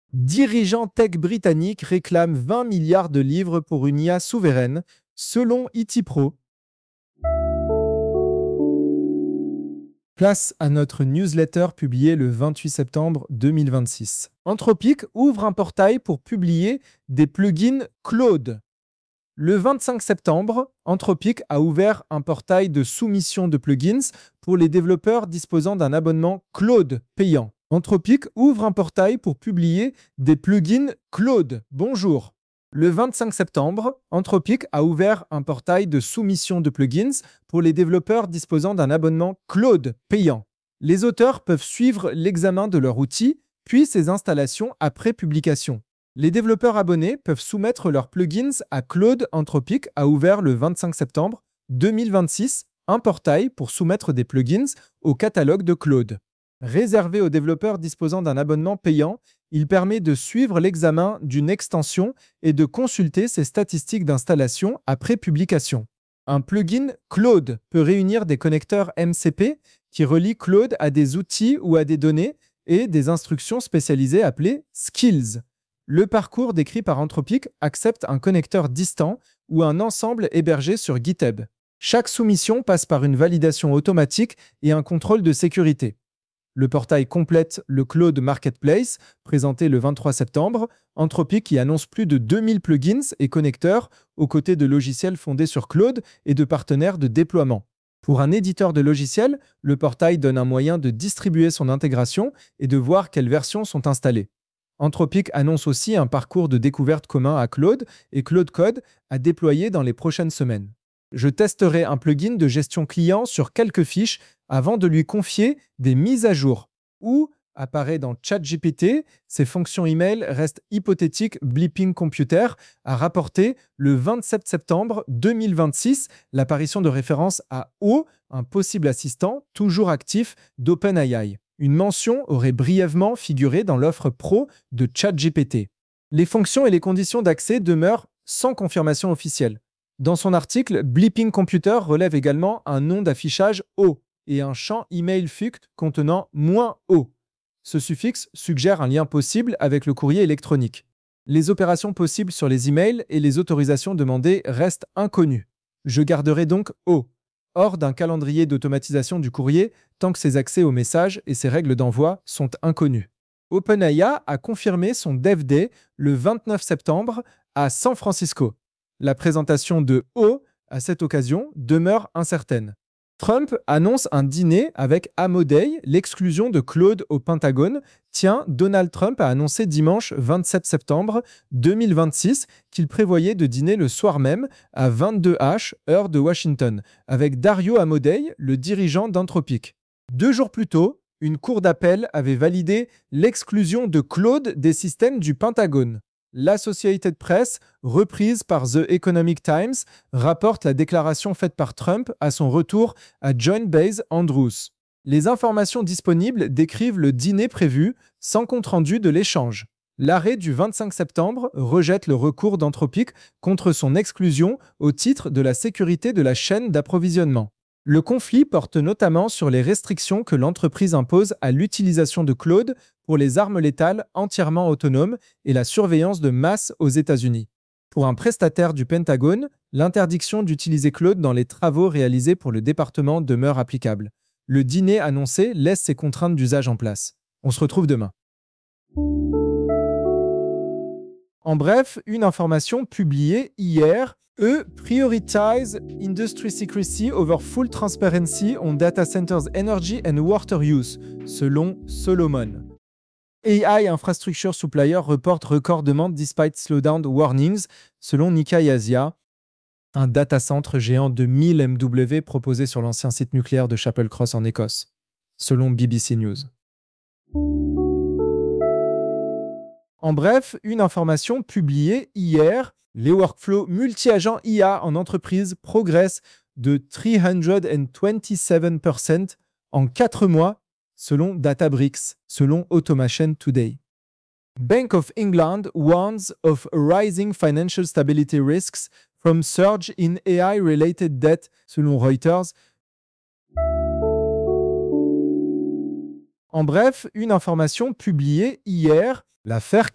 Dirigeants tech britanniques réclament 20 milliards de livres pour une IA souveraine, selon IT Pro. Place à notre newsletter publiée le 28 septembre 2026. Anthropic ouvre un portail pour publier des plugins Claude. Le 25 septembre, Anthropic a ouvert un portail de soumission de plugins pour les développeurs disposant d'un abonnement Claude payant. Anthropic ouvre un portail pour publier des plugins Claude. Bonjour. Le 25 septembre, Anthropic a ouvert un portail de soumission de plugins pour les développeurs disposant d'un abonnement Claude payant. Les auteurs peuvent suivre l'examen de leur outil, puis ses installations après publication. Les développeurs abonnés peuvent soumettre leurs plugins à Claude. Anthropic a ouvert le 25 septembre 2026 un portail pour soumettre des plugins au catalogue de Claude. Réservé aux développeurs disposant d'un abonnement payant, il permet de suivre l'examen d'une extension et de consulter ses statistiques d'installation après publication. Un plugin Claude peut réunir des connecteurs MCP qui relient Claude à des outils ou à des données et des instructions spécialisées appelées skills. Le parcours décrit par Anthropic accepte un connecteur distant ou un ensemble hébergé sur GitHub. Chaque soumission passe par une validation automatique et un contrôle de sécurité. Le portail complète le Claude Marketplace, présenté le 23 septembre. Anthropic y annonce plus de 2000 plugins et connecteurs, aux côtés de logiciels fondés sur Claude et de partenaires de déploiement. Pour un éditeur de logiciels, le portail donne un moyen de distribuer son intégration et de voir quelles versions sont installées. Anthropic annonce aussi un parcours de découverte commun à Claude et Claude Code à déployer dans les prochaines semaines. Je testerai un plugin de gestion client sur quelques fiches avant de lui confier des mises à jour. Ou, apparaît dans ChatGPT, ces fonctions email restent hypothétiques. Bleeping Computer a rapporté le 27 septembre 2026 l'apparition de références à O, un possible assistant toujours actif d'OpenAI. Une mention aurait brièvement figuré dans l'offre pro de ChatGPT. Les fonctions et les conditions d'accès demeurent sans confirmation officielle. Dans son article, Bleeping Computer relève également un nom d'affichage O et un champ email fuct contenant -O. Ce suffixe suggère un lien possible avec le courrier électronique. Les opérations possibles sur les emails et les autorisations demandées restent inconnues. Je garderai donc O, hors d'un calendrier d'automatisation du courrier tant que ses accès aux messages et ses règles d'envoi sont inconnus. OpenAI a confirmé son Dev Day le 29 septembre à San Francisco. La présentation de O, à cette occasion, demeure incertaine. Trump annonce un dîner avec Amodei, l'exclusion de Claude au Pentagone. Tiens, Donald Trump a annoncé dimanche 27 septembre 2026 qu'il prévoyait de dîner le soir même à 22h, heure de Washington, avec Dario Amodei, le dirigeant d'Anthropic. 2 jours plus tôt, une cour d'appel avait validé l'exclusion de Claude des systèmes du Pentagone. L'Associated Press, reprise par The Economic Times, rapporte la déclaration faite par Trump à son retour à Joint Base Andrews. Les informations disponibles décrivent le dîner prévu, sans compte-rendu de l'échange. L'arrêt du 25 septembre rejette le recours d'Anthropic contre son exclusion au titre de la sécurité de la chaîne d'approvisionnement. Le conflit porte notamment sur les restrictions que l'entreprise impose à l'utilisation de Claude pour les armes létales entièrement autonomes et la surveillance de masse aux États-Unis. Pour un prestataire du Pentagone, l'interdiction d'utiliser Claude dans les travaux réalisés pour le département demeure applicable. Le dîner annoncé laisse ces contraintes d'usage en place. On se retrouve demain. En bref, une information publiée hier. Prioritize industry secrecy over full transparency on data centers energy and water use, selon Solomon. AI Infrastructure Supplier report record demand despite slowdown warnings, selon Nikkei Asia. Un data center géant de 1000 MW proposé sur l'ancien site nucléaire de Chapel Cross en Écosse, selon BBC News. En bref, une information publiée hier. Les workflows multi-agents IA en entreprise progressent de 327% en 4 mois, selon Databricks, selon Automation Today. Bank of England warns of rising financial stability risks from surge in AI-related debt, selon Reuters. En bref, une information publiée hier. L'affaire